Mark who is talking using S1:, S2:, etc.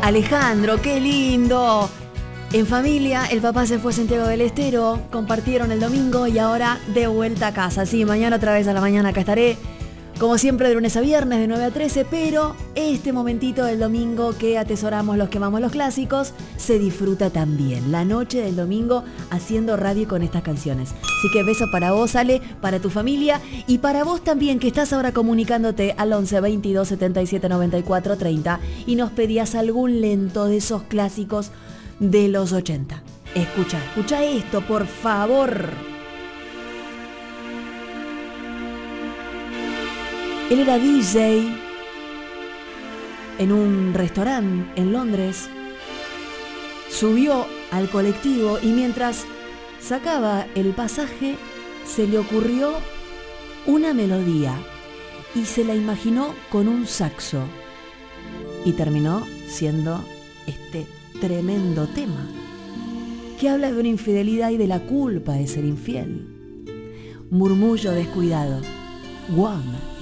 S1: Alejandro, qué lindo. En familia, el papá se fue a Santiago del Estero, compartieron el domingo y ahora de vuelta a casa. Sí, mañana otra vez a la mañana acá estaré, como siempre de lunes a viernes de 9 a 13, pero este momentito del domingo que atesoramos los que amamos los clásicos, se disfruta también. La noche del domingo haciendo radio con estas canciones. Así que beso para vos, Ale, para tu familia y para vos también que estás ahora comunicándote al 11 22 77 94 30 y nos pedías algún lento de esos clásicos de los 80. Escucha esto, por favor. Él era DJ en un restaurante en Londres. Subió al colectivo y mientras sacaba el pasaje se le ocurrió una melodía y se la imaginó con un saxo y terminó siendo este tremendo tema que habla de una infidelidad y de la culpa de ser infiel. Murmullo descuidado. Guam.